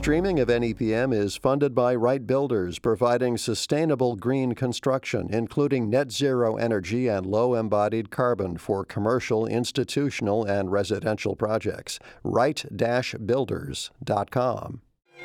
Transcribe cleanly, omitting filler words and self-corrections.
Streaming of NEPM is funded by Wright Builders, providing sustainable green construction, including net zero energy and low embodied carbon for commercial, institutional, and residential projects. Wright-Builders.com.